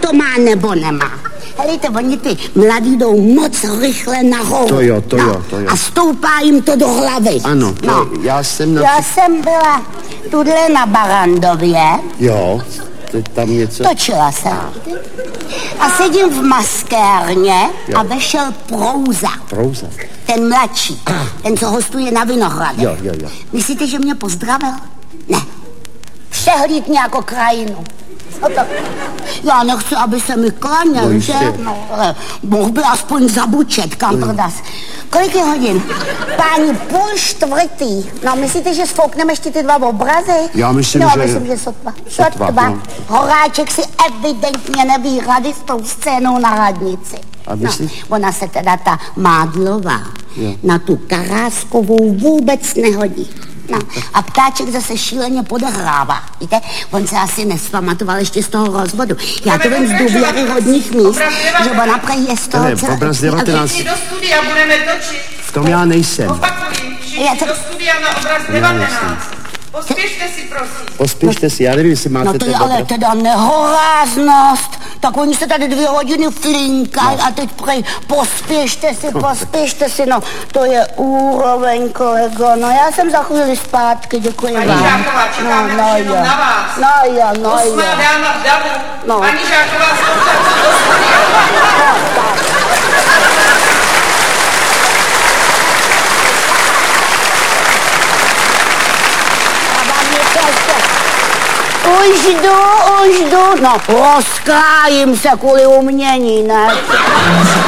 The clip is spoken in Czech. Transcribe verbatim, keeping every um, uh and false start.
to má nebo nemá. Helejte, oni ty mladí jdou moc rychle nahoru. To jo, to no. jo, to jo. A stoupá jim to do hlavy. Ano, to no. já jsem... Na... Já jsem byla tudle na Barandově. Jo, teď tam něco... Točila jsem. A sedím v maskérně jo. a vešel Prouza. Prouza. Ten mladší, ten, co hostuje na Vinohradech. Jo, jo, jo. Myslíte, že mě pozdravil? Ne. Přehlíd mě jako krajinu. No to, já nechci, aby se mi klaněl, no, že? No, ale mohl by aspoň zabučet, kam prodas. Kolik je hodin? Páni, půl čtvrtý. No, myslíte, že sfoukneme ještě ty dva obrazy? Já myslím, no, že... myslím, že sotva. Sotva, sotva. no. Horáček si evidentně neví rady s tou scénou na radnici. A myslíš? No, ona se teda, ta Mádlová, jo. na tu Karáskovou vůbec nehodí. No, a Ptáček zase šíleně podehrává. Víte, on se asi nespamatoval ještě z toho rozvodu. Já to vím z důvěryhodných míst, že ona prej je z toho... Ne, obraz devatenáct. Všichni do studia budeme točit. V tom já nejsem. Opakuji, všichni Já to- do studia na obraz devatenáct. Pospěšte si, prosím. Pospěšte si, já nevím, jestli máte... No to je ten ale obraz. teda nehoráznost. Tak oni se tady dvě hodiny flinkají No. a teď prej pospěšte si, pospěšte si, no to je úroveň, kolego. No já jsem za chvíli zpátky, děkuji Paní vám. Žáková, čekáme no, no, už jenom jo. na vás. No jo, no Osmá jo. dáma v davu. No. Paní Žáková, zkontaktuj do studia. Už jdu, už jdu, no rozkrájím se kvůli umění, ne?